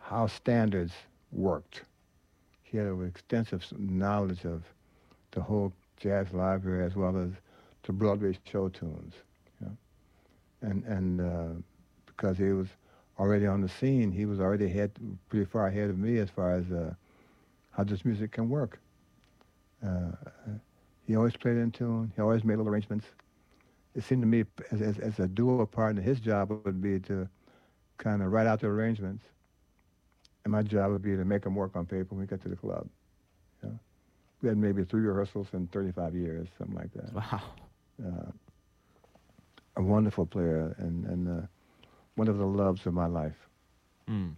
how standards worked. He had an extensive knowledge of the whole jazz library as well as the Broadway show tunes. You know? And because he was already on the scene, he was already pretty far ahead of me as far as how this music can work. Uh, he always played in tune. He always made little arrangements. It seemed to me as a duo partner, his job would be to kind of write out the arrangements, and my job would be to make them work on paper when we got to the club. You know? We had maybe 3 rehearsals in 35 years, something like that. Wow. Uh, a wonderful player and one of the loves of my life. Mm.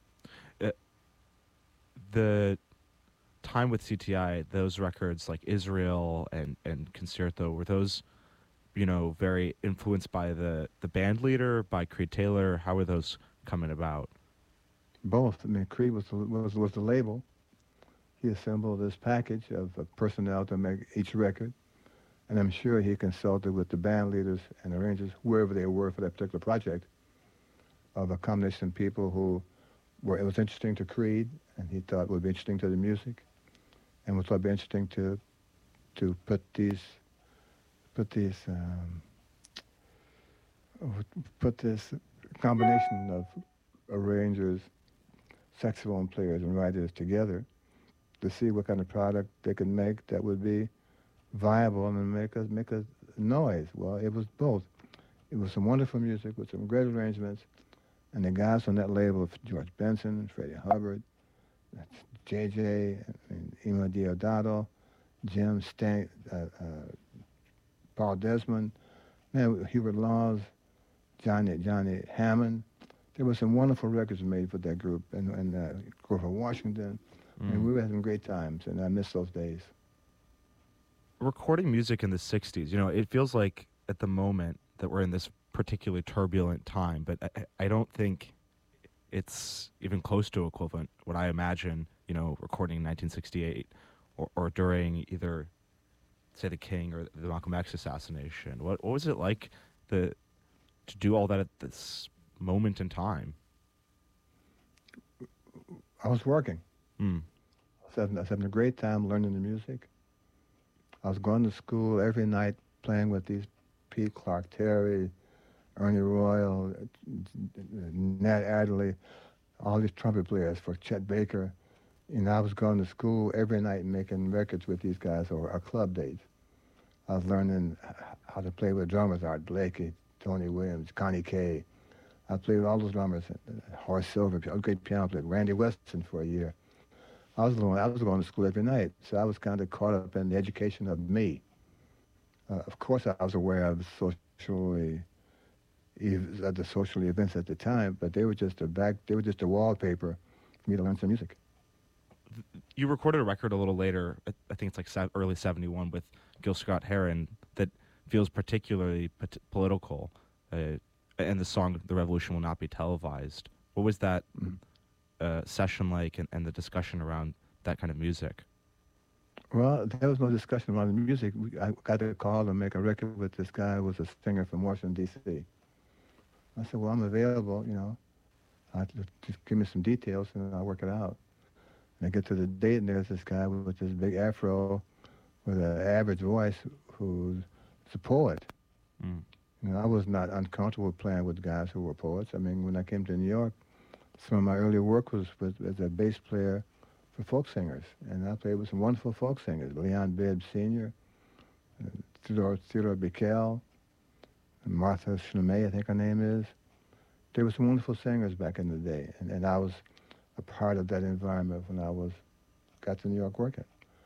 The time with CTI, those records like Israel and Concerto, were those, very influenced by the band leader, by Creed Taylor? How were those coming about? Both. I mean, Creed was the label. He assembled this package of personnel to make each record, and I'm sure he consulted with the band leaders and arrangers, wherever they were for that particular project, of a combination of people who it was interesting to Creed, and he thought would be interesting to the music, and was thought be interesting to put this combination of arrangers, saxophone players, and writers together to see what kind of product they could make that would be viable and make a noise. Well, it was both. It was some wonderful music with some great arrangements, and the guys on that label, George Benson, Freddie Hubbard, J.J., Emilio Deodato, Jim Stank, Paul Desmond, Hubert Laws, Johnny Hammond. There were some wonderful records made for that group, and Grover Washington. And we had some great times, and I miss those days. Recording music in the 60s, it feels like at the moment that we're in this particularly turbulent time, but I don't think it's even close to equivalent what I imagine, recording in 1968 or during either, say, the King or the Malcolm X assassination. What was it like to do all that at this moment in time? I was working. Mm. I was having a great time learning the music. I was going to school every night playing with these Pete Clark Terry, Ernie Royal, Nat Adderley, all these trumpet players for Chet Baker. I was going to school every night making records with these guys or club dates. I was learning how to play with drummers, Art Blakey, Tony Williams, Connie Kay. I played with all those drummers, Horace Silver, a great piano player, Randy Weston for a year. I was going to school every night, so I was kind of caught up in the education of me. Of course, I was aware of the social events at the time, but they were just a wallpaper for me to learn some music. You recorded a record a little later, I think it's like early 71, with Gil Scott-Heron that feels particularly political, and the song "The Revolution Will Not Be Televised." What was that session like, and the discussion around that kind of music? Well, there was no discussion around the music. I got a call to make a record with this guy who was a singer from Washington, D.C. I said, well, I'm available, just give me some details and I'll work it out. And I get to the date, and there's this guy with this big afro with an average voice who's a poet. I was not uncomfortable playing with guys who were poets. I mean, when I came to New York, some of my early work was as a bass player for folk singers, and I played with some wonderful folk singers, Leon Bibb Sr., Theodore Bickel, and Martha Schlemay, I think her name is. There were some wonderful singers back in the day, and I was a part of that environment when I got to New York working.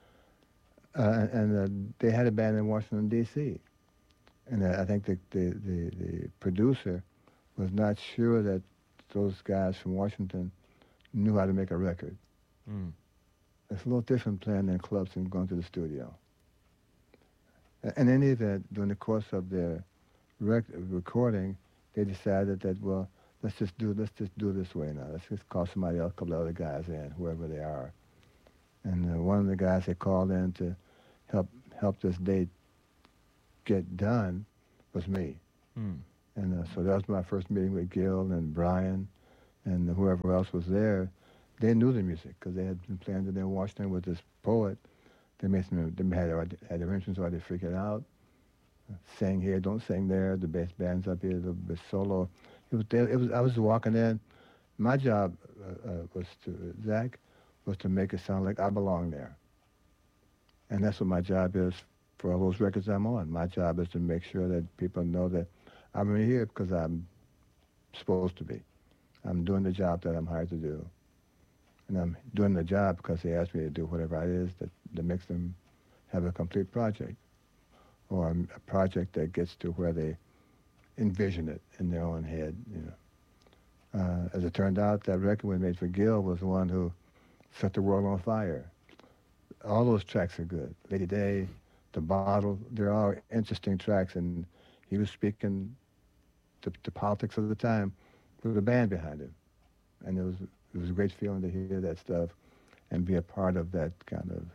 And they had a band in Washington, D.C., and I think the producer was not sure that those guys from Washington knew how to make a record. It's a little different playing in clubs and going to the studio. In any event, during the course of their recording, they decided that, well, let's just do this way now. Let's just call somebody else, a couple of other guys in, whoever they are. And one of the guys they called in to help this date get done was me. And so that was my first meeting with Gil and Brian and whoever else was there, they knew the music because they had been playing it in Washington with this poet. They made some, they had arrangements already figured out. Sing here, don't sing there. The bass band's up here, a little bit solo. I was walking in. My job was to Zach was to make it sound like I belong there, and that's what my job is for all those records I'm on. My job is to make sure that people know that I'm in here because I'm supposed to be. I'm doing the job that I'm hired to do, and I'm doing the job because they asked me to do whatever it is that makes them have a complete project, or a project that gets to where they envision it in their own head. As it turned out, that record we made for Gil was the one who set the world on fire. All those tracks are good. Lady Day, The Bottle, they're all interesting tracks, and he was speaking the politics of the time with a band behind him. And it was a great feeling to hear that stuff and be a part of that kind of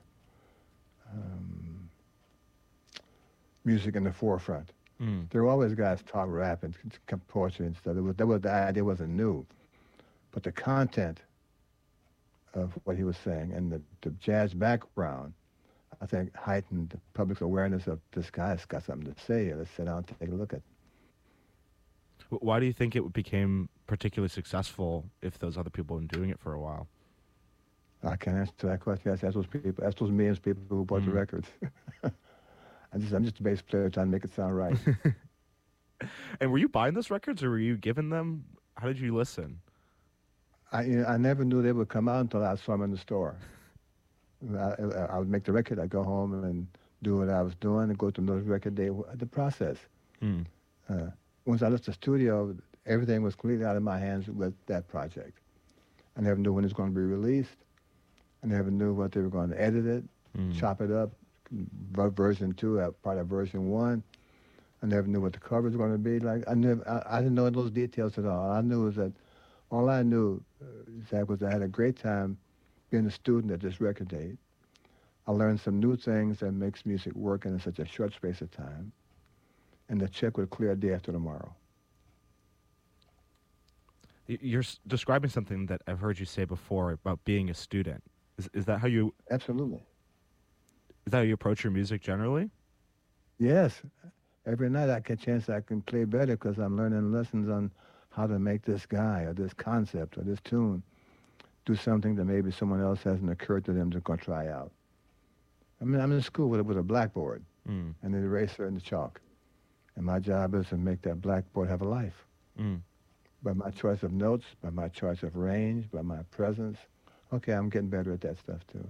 music in the forefront. There were always guys talk rap and poetry and stuff. The idea wasn't new, but the content of what he was saying and the jazz background, I think, heightened the public's awareness of this guy's got something to say. Let's sit down and take a look at it. Why do you think it became particularly successful if those other people have been doing it for a while? I can't answer that question. Ask those people. Ask those millions of people who bought the records. I'm just a bass player trying to make it sound right. And were you buying those records, or were you giving them? How did you listen? I never knew they would come out until I saw them in the store. I would make the record. I'd go home and do what I was doing and go to another record day. The process. Once I left the studio, everything was completely out of my hands with that project. I never knew when it was going to be released. I never knew what they were going to edit it, chop it up, version 2, part of version 1. I never knew what the cover was going to be like. I didn't know those details at all. All I knew, Zach, was I had a great time being a student at this record date. I learned some new things that makes music work in such a short space of time. And the check would clear day after tomorrow. You're describing something that I've heard you say before about being a student. Is that how you... Absolutely. Is that how you approach your music generally? Yes. Every night I get a chance I can play better because I'm learning lessons on how to make this guy or this concept or this tune do something that maybe someone else hasn't occurred to them to go try out. I mean, I'm in school with a blackboard and an eraser and the chalk. And my job is to make that blackboard have a life. By my choice of notes, by my choice of range, by my presence. Okay, I'm getting better at that stuff too.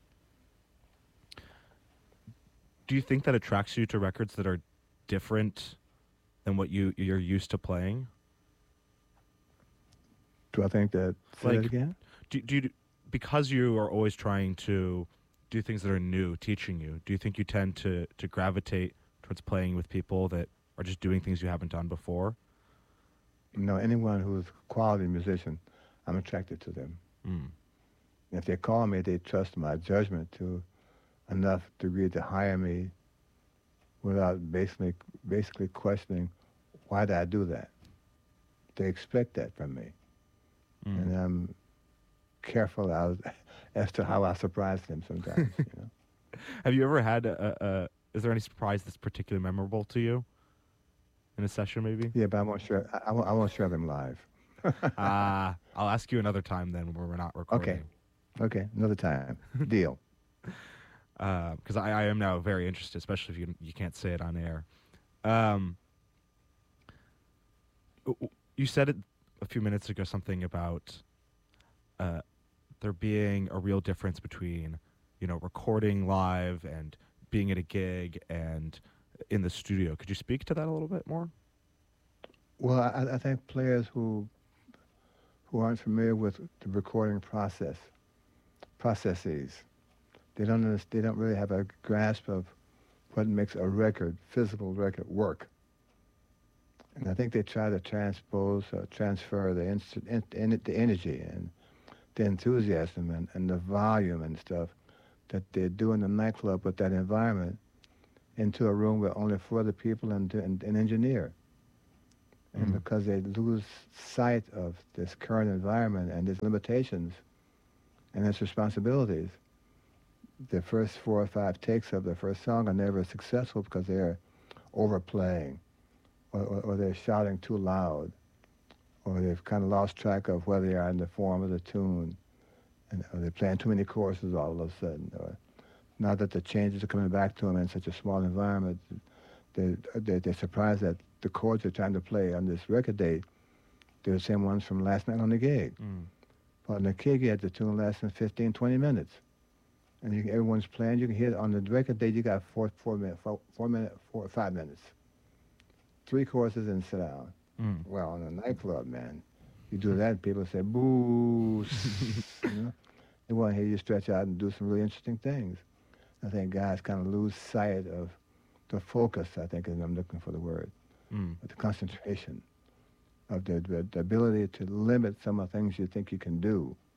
Do you think that attracts you to records that are different than what you're used to playing? Do I think that? Say that again? Do you, because you are always trying to do things that are new, teaching you, do you think you tend to gravitate towards playing with people that are just doing things you haven't done before? No, anyone who's a quality musician, I'm attracted to them. If they call me, they trust my judgment to enough degree to hire me without basically questioning, why did I do that? They expect that from me. And I'm careful as to how I surprise them sometimes. Have you ever had is there any surprise that's particularly memorable to you in a session, maybe? Yeah, but I won't share them live. I'll ask you another time then when we're not recording. Okay, another time. Deal. Because I am now very interested, especially if you can't say it on air. You said it a few minutes ago, something about there being a real difference between, recording live and being at a gig and in the studio. Could you speak to that a little bit more? Well, I think players who aren't familiar with the recording processes, they don't really have a grasp of what makes a physical record work. And I think they try to transfer the energy and the enthusiasm and the volume and stuff that they do in the nightclub with that environment into a room with only 4 other people and an engineer. And because they lose sight of this current environment and its limitations and its responsibilities, the first 4 or 5 takes of the first song are never successful because they're overplaying, or they're shouting too loud, or they've kind of lost track of where they are in the form of the tune, or they're playing too many choruses all of a sudden. Or now that the changes are coming back to them in such a small environment, they're surprised that the chords they're trying to play on this record date, they're the same ones from last night on the gig. But on the gig, you had the tune less than 15, 20 minutes. And everyone's playing. You can hear it on the record date. You got 4 or 5 minutes. 3 choruses and sit down. Well, in a nightclub, man, you do that, people say boo. You know, they want to hear you stretch out and do some really interesting things. I think guys kind of lose sight of the focus. I think is I'm looking for the word, but the concentration of the ability to limit some of the things you think you can do